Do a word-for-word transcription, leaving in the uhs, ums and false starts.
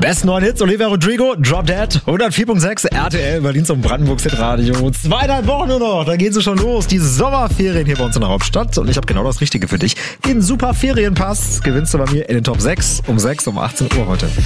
Besten neuen Hits, Olivia Rodrigo, Drop Dead, hundertvier Komma sechs, R T L, Berlins und Brandenburgs Hitradio. Zweieinhalb Wochen nur noch, da gehen sie schon los. Die Sommerferien hier bei uns in der Hauptstadt. Und ich habe genau das Richtige für dich. Den super Ferienpass gewinnst du bei mir in den Top sechs um sechs um achtzehn Uhr heute.